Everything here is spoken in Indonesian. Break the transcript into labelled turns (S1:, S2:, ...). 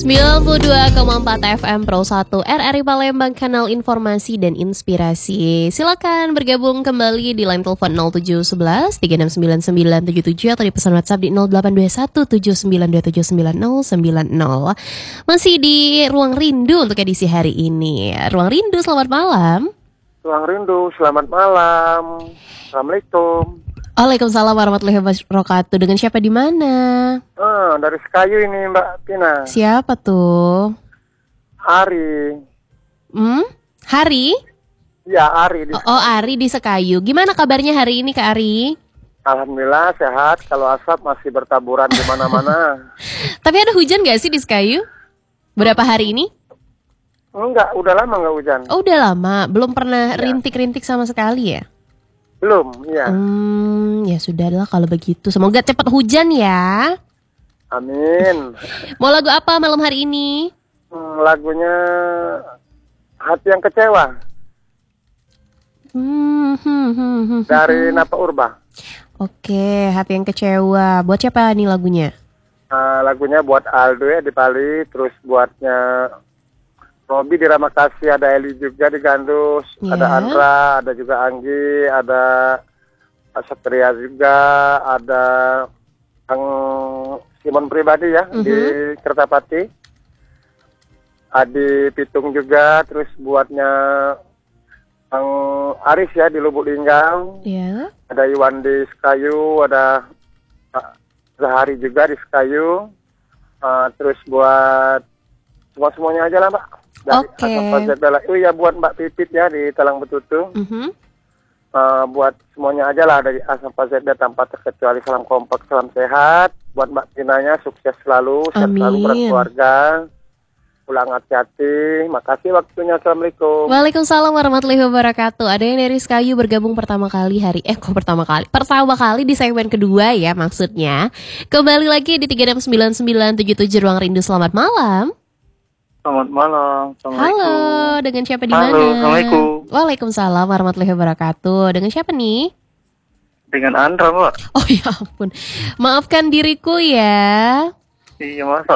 S1: 92,4 FM Pro 1 RRI Palembang, kanal informasi dan inspirasi. Silakan bergabung kembali di line telepon 0711 369977 atau di pesan WhatsApp di 0821 79279090. Masih di Ruang Rindu untuk edisi hari ini. Ruang Rindu, selamat malam.
S2: Ruang Rindu, selamat malam. Assalamualaikum.
S1: Waalaikumsalam warahmatullahi wabarakatuh. Dengan siapa di mana?
S2: Dari Sekayu ini Mbak Tina.
S1: Siapa tuh?
S2: Ari.
S1: Hari?
S2: Ya, Ari.
S1: Ari di Sekayu. Gimana kabarnya hari ini Kak Ari?
S2: Alhamdulillah sehat. Kalau asap masih bertaburan di mana-mana.
S1: Tapi ada hujan gak sih di Sekayu? Berapa hari ini?
S2: Enggak, udah lama enggak hujan.
S1: Oh, udah lama. Belum pernah
S2: Ya.
S1: rintik-rintik sama sekali ya?
S2: Belum, iya.
S1: Ya sudahlah kalau begitu. Semoga cepat hujan ya.
S2: Amin.
S1: Mau lagu apa malam hari ini?
S2: Lagunya Hati yang Kecewa dari Napa Urba.
S1: Oke, hati yang kecewa. Buat siapa nih lagunya?
S2: Lagunya buat Aldo ya di Bali, terus buatnya Robi di Ramakasih, ada Eli juga di Gandus,
S1: Ya.
S2: ada Andra, ada juga Anggi, ada Satria juga, ada Kang Simon pribadi ya di Kertapati, Adi Pitung juga, terus buatnya Kang Aris ya di Lubuk Linggau,
S1: Ya.
S2: ada Iwan di Sekayu, ada Pak Zahari juga di Sekayu, terus buat semuanya aja lah Mbak. Dari
S1: Oke.
S2: itu ya buat Mbak Pipit ya di Talang Betutu. Buat semuanya aja lah dari Asam Pazeda tanpa terkecuali, salam kompak, salam sehat. Buat Mbak Tinanya sukses selalu, sehat selalu
S1: Amin.
S2: berkeluarga. Pulang hati-hati. Makasih waktunya. Assalamualaikum.
S1: Waalaikumsalam warahmatullahi wabarakatuh. Ada yang dari Sekayu bergabung pertama kali pertama kali di segmen kedua ya maksudnya. Kembali lagi di 369977 Ruang Rindu. Selamat malam.
S2: Selamat malam.
S1: Halo, dengan siapa di
S2: Halo,
S1: mana?
S2: Assalamualaikum.
S1: Waalaikumsalam warahmatullahi wabarakatuh. Dengan siapa nih?
S2: Dengan Andra Mbak.
S1: Oh ya ampun. Maafkan diriku ya.
S2: Iya Mas.